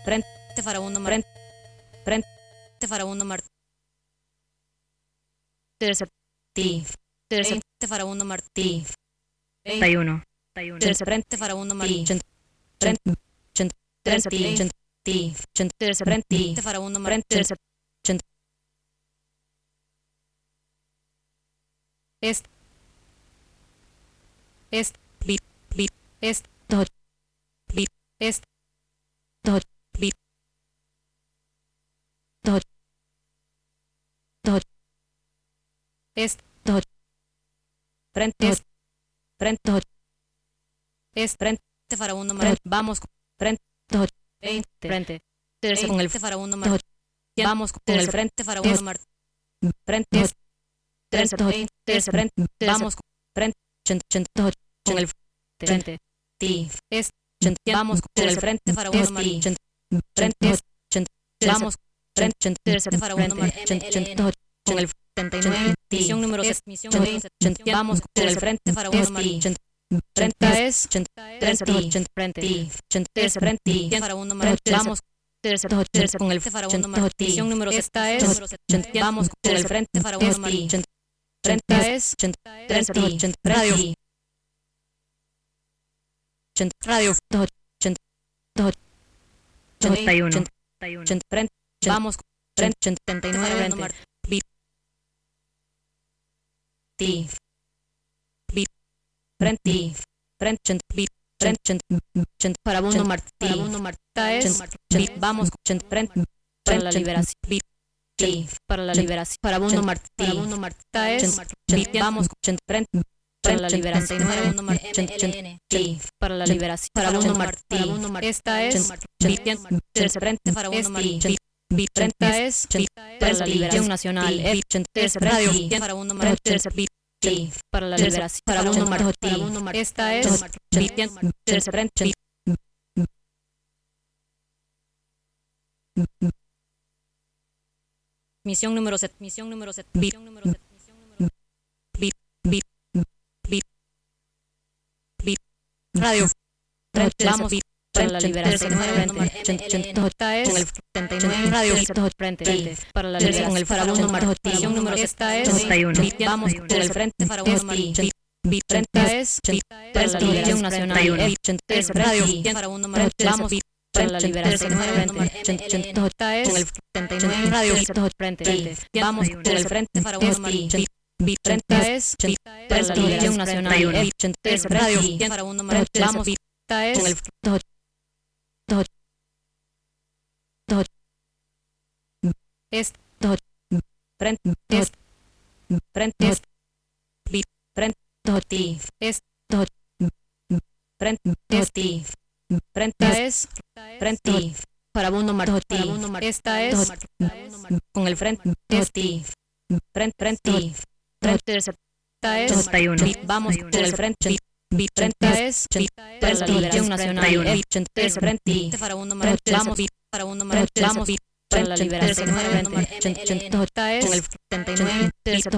Frente Farabundo Martí. Frente Farabundo Martí. Frente Farabundo Martí. 31. Frente Farabundo Martí. Frente Farabundo Martí. Frente Farabundo Martí. Vamos frente con el Farabundo Martí. Vamos con el Frente Farabundo Martí. Frente vamos frente con el frente vamos con el Frente Farabundo Martí. Frente vamos frente Farabundo Martí con el 79 misión número 6 vamos con el Frente Farabundo Martí. Frente es frente Farabundo Martí. Vamos con el Farabundo Martí. Misión número 6 vamos con el Frente Farabundo Martí. Frente es radio 81. Frente vamos frente 79 frente Farabundo Martí. Vamos frente para la liberación. Para la liberación. Farabundo Martí. Vamos frente para la liberación. Farabundo Martí. Para la liberación. Farabundo Martí. Esta es frente Farabundo Martí. Frente es para la liberación nacional. Radio Farabundo Martí. Para la liberación. Farabundo Martí. Esta es frente. Misión número 7. Misión número 7. Radio. Vamos para la liberación. Esta es con el 79 radio frente para la liberación con el Farabundo Martí. Misión número 7. Esta es 31. Vamos con el Frente Farabundo Martí. Frente es para la liberación nacional. Radio Farabundo Martí. Vamos para la liberación. Esta es con el 79 radio frente. Vamos con el Frente Farabundo Martí. Frente es para la liberación nacional. Radio Farabundo Martí. Vamos esta es con el frente Farabundo Martí. Esta es con el frente esta es 81. vamos con el frente frente es para la liberación nacional. Frente Farabundo Martí. Vamos Farabundo Martí. Vamos para la liberación. Esta es con el 79